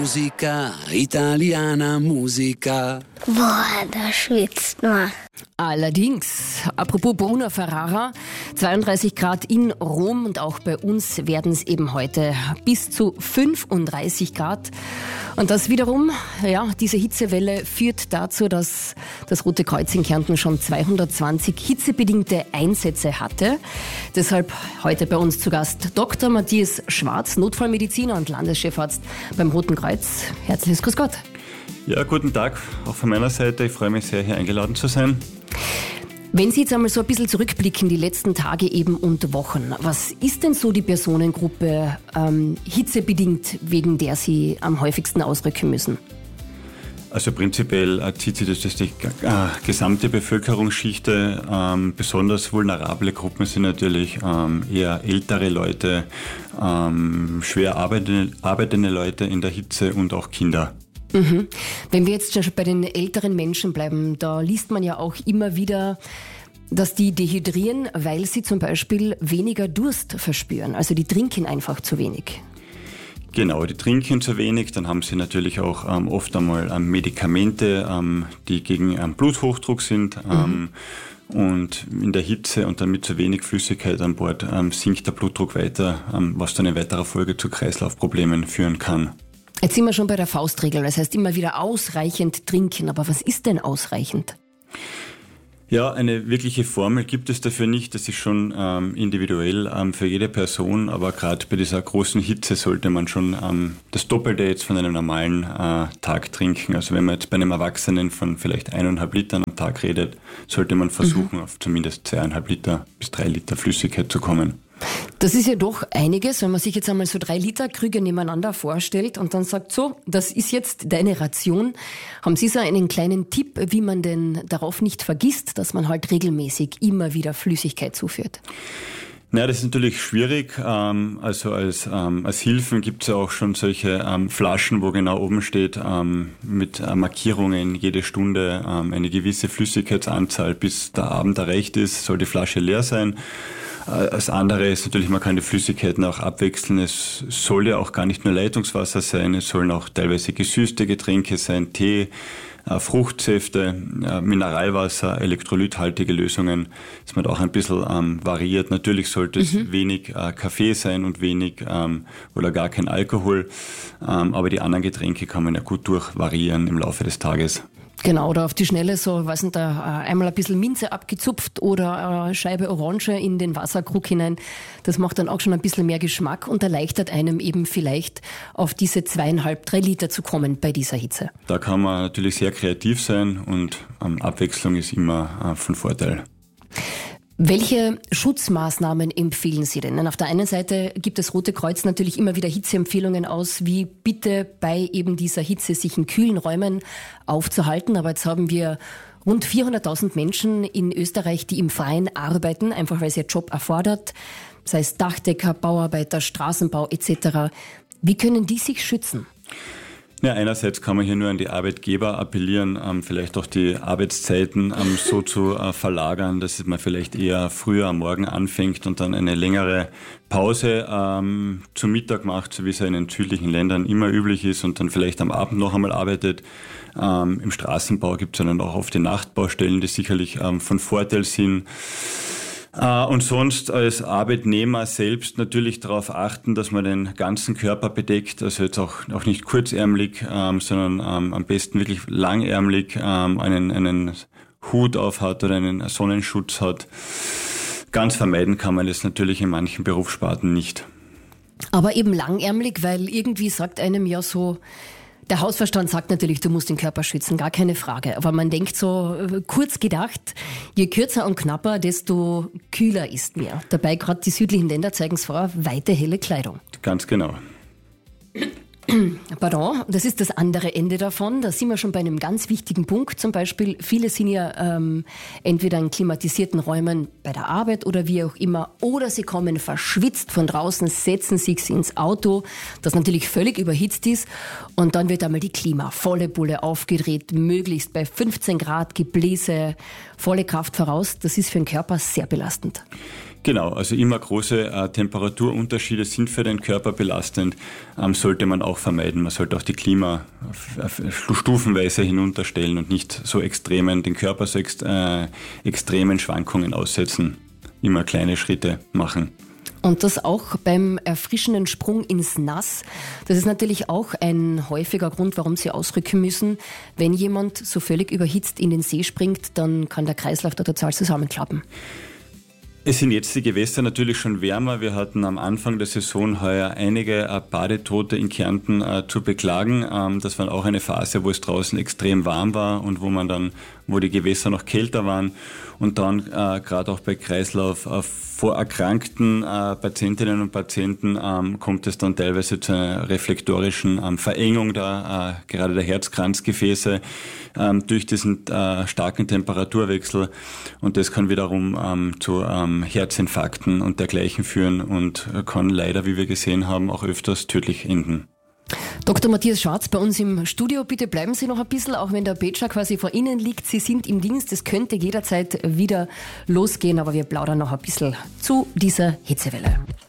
musica, italiana musica. Boah, da schwitzt man. Allerdings, apropos Bruno Ferrara, 32 Grad in Rom und auch bei uns werden es eben heute bis zu 35 Grad. Und das wiederum, ja, diese Hitzewelle führt dazu, dass das Rote Kreuz in Kärnten schon 220 hitzebedingte Einsätze hatte. Deshalb heute bei uns zu Gast Dr. Matthias Schwarz, Notfallmediziner und Landeschefarzt beim Roten Kreuz. Herzliches Grüß Gott. Ja, guten Tag, auch von meiner Seite. Ich freue mich sehr, hier eingeladen zu sein. Wenn Sie jetzt einmal so ein bisschen zurückblicken, die letzten Tage eben und Wochen, was ist denn so die Personengruppe hitzebedingt, wegen der Sie am häufigsten ausrücken müssen? Also prinzipiell zieht sich das durch die gesamte Bevölkerungsschichte. Besonders vulnerable Gruppen sind natürlich eher ältere Leute, schwer arbeitende Leute in der Hitze und auch Kinder. Mhm. Wenn wir jetzt schon bei den älteren Menschen bleiben, da liest man ja auch immer wieder, dass die dehydrieren, weil sie zum Beispiel weniger Durst verspüren. Also die trinken einfach zu wenig. Genau, die trinken zu wenig, dann haben sie natürlich auch oft einmal Medikamente, die gegen Bluthochdruck sind. Und in der Hitze und dann mit zu wenig Flüssigkeit an Bord sinkt der Blutdruck weiter, was dann in weiterer Folge zu Kreislaufproblemen führen kann. Jetzt sind wir schon bei der Faustregel, das heißt immer wieder ausreichend trinken. Aber was ist denn ausreichend? Ja, eine wirkliche Formel gibt es dafür nicht. Das ist schon individuell für jede Person. Aber gerade bei dieser großen Hitze sollte man schon das Doppelte jetzt von einem normalen Tag trinken. Also wenn man jetzt bei einem Erwachsenen von vielleicht 1,5 Litern am Tag redet, sollte man versuchen, auf zumindest 2,5 Liter bis 3 Liter Flüssigkeit zu kommen. Das ist ja doch einiges, wenn man sich jetzt einmal so 3 Liter Krüge nebeneinander vorstellt und dann sagt, so, das ist jetzt deine Ration. Haben Sie so einen kleinen Tipp, wie man denn darauf nicht vergisst, dass man halt regelmäßig immer wieder Flüssigkeit zuführt? Naja, das ist natürlich schwierig. Also als Hilfen gibt es ja auch schon solche Flaschen, wo genau oben steht, mit Markierungen jede Stunde eine gewisse Flüssigkeitsanzahl, bis der Abend erreicht ist, soll die Flasche leer sein. Das andere ist natürlich, man kann die Flüssigkeiten auch abwechseln. Es soll ja auch gar nicht nur Leitungswasser sein, es sollen auch teilweise gesüßte Getränke sein, Tee, Fruchtsäfte, Mineralwasser, elektrolythaltige Lösungen, dass man da auch ein bisschen variiert. Natürlich sollte es wenig Kaffee sein und wenig oder gar kein Alkohol, aber die anderen Getränke kann man ja gut durchvariieren im Laufe des Tages. Genau, oder auf die Schnelle so, weiß nicht, einmal ein bisschen Minze abgezupft oder eine Scheibe Orange in den Wasserkrug hinein. Das macht dann auch schon ein bisschen mehr Geschmack und erleichtert einem eben vielleicht auf diese 2,5, 3 Liter zu kommen bei dieser Hitze. Da kann man natürlich sehr kreativ sein und Abwechslung ist immer von Vorteil. Welche Schutzmaßnahmen empfehlen Sie denn? Auf der einen Seite gibt das Rote Kreuz natürlich immer wieder Hitzeempfehlungen aus, wie bitte bei eben dieser Hitze sich in kühlen Räumen aufzuhalten. Aber jetzt haben wir rund 400.000 Menschen in Österreich, die im Freien arbeiten, einfach weil es ihr Job erfordert, sei es Dachdecker, Bauarbeiter, Straßenbau etc. Wie können die sich schützen? Ja, einerseits kann man hier nur an die Arbeitgeber appellieren, vielleicht auch die Arbeitszeiten so zu verlagern, dass man vielleicht eher früher am Morgen anfängt und dann eine längere Pause zum Mittag macht, so wie es ja in den südlichen Ländern immer üblich ist und dann vielleicht am Abend noch einmal arbeitet. Im Straßenbau gibt es dann auch oft die Nachtbaustellen, die sicherlich von Vorteil sind. Und sonst als Arbeitnehmer selbst natürlich darauf achten, dass man den ganzen Körper bedeckt, also jetzt auch nicht kurzärmlich, sondern am besten wirklich langärmlich einen Hut auf hat oder einen Sonnenschutz hat. Ganz vermeiden kann man das natürlich in manchen Berufssparten nicht. Aber eben langärmlich, weil irgendwie sagt einem ja so, der Hausverstand sagt natürlich, du musst den Körper schützen, gar keine Frage. Aber man denkt so, kurz gedacht, je kürzer und knapper, desto kühler ist mir. Dabei gerade die südlichen Länder zeigen es vor, weite, helle Kleidung. Ganz genau. Pardon, das ist das andere Ende davon. Da sind wir schon bei einem ganz wichtigen Punkt. Zum Beispiel, viele sind ja entweder in klimatisierten Räumen bei der Arbeit oder wie auch immer, oder sie kommen verschwitzt von draußen, setzen sich ins Auto, das natürlich völlig überhitzt ist, und dann wird einmal die Klima volle Bulle aufgedreht, möglichst bei 15 Grad Gebläse, volle Kraft voraus. Das ist für den Körper sehr belastend. Genau, also immer große Temperaturunterschiede sind für den Körper belastend, sollte man auch vermeiden. Man sollte auch die Klima stufenweise hinunterstellen und nicht so den Körper so extremen Schwankungen aussetzen. Immer kleine Schritte machen. Und das auch beim erfrischenden Sprung ins Nass. Das ist natürlich auch ein häufiger Grund, warum Sie ausrücken müssen. Wenn jemand so völlig überhitzt in den See springt, dann kann der Kreislauf da total zusammenklappen. Es sind jetzt die Gewässer natürlich schon wärmer. Wir hatten am Anfang der Saison heuer einige Badetote in Kärnten zu beklagen. Das war auch eine Phase, wo es draußen extrem warm war und wo die Gewässer noch kälter waren. Und dann gerade auch bei Kreislauf vorerkrankten Patientinnen und Patienten kommt es dann teilweise zu einer reflektorischen Verengung gerade der Herzkranzgefäße durch diesen starken Temperaturwechsel. Und das kann wiederum zu Herzinfarkten und dergleichen führen und kann leider, wie wir gesehen haben, auch öfters tödlich enden. Dr. Matthias Schwarz bei uns im Studio. Bitte bleiben Sie noch ein bisschen, auch wenn der Pager quasi vor Ihnen liegt. Sie sind im Dienst, es könnte jederzeit wieder losgehen, aber wir plaudern noch ein bisschen zu dieser Hitzewelle.